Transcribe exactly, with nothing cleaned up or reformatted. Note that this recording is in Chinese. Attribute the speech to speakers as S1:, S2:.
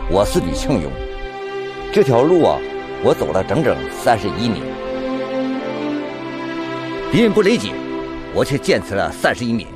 S1: 我是李庆勇。这条路啊，我走了整整三十一年。敌人不理解，我却坚持了三十一年。